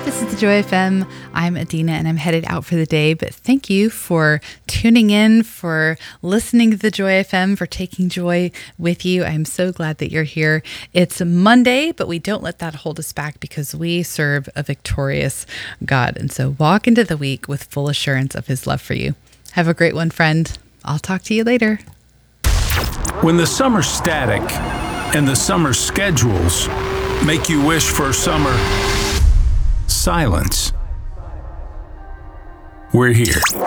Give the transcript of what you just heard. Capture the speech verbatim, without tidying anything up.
This is the Joy F M. I'm Adina and I'm headed out for the day, but thank you for tuning in, for listening to the Joy F M, for taking joy with you. I'm so glad that you're here. It's Monday, but we don't let that hold us back because we serve a victorious God. And so walk into the week with full assurance of his love for you. Have a great one, friend. I'll talk to you later. When the summer's static and the summer schedules make you wish for summer silence, we're here.